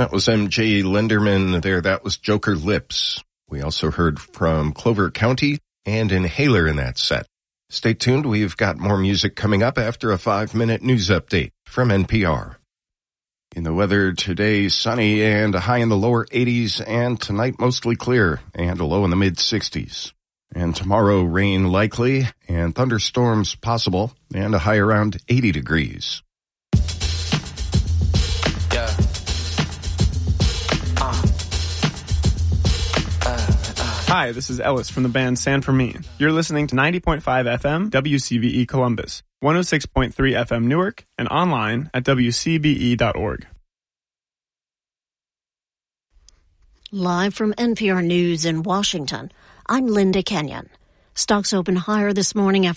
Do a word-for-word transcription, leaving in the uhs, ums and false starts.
That was M J Linderman there. That was Joker Lips. We also heard from Clover County and Inhaler in that set. Stay tuned. We've got more music coming up after a five-minute news update from N P R. In the weather today, sunny and a high in the lower eighties, and tonight mostly clear and a low in the mid-sixties. And tomorrow, rain likely and thunderstorms possible and a high around eighty degrees. Yeah. Uh. Uh, uh. Hi, this is Ellis from the band San Fermin. You're listening to ninety point five F M W C B E Columbus, one oh six point three F M Newark, and online at w c b e dot org. Live from N P R News in Washington, I'm Linda Kenyon. Stocks open higher this morning after